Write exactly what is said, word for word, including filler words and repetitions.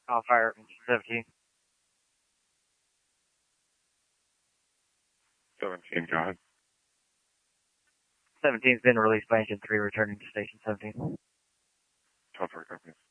I'll fire seventeen. seventeen, go ahead. seventeen's been released by engine three, returning to station seventeen. twelve four, copy.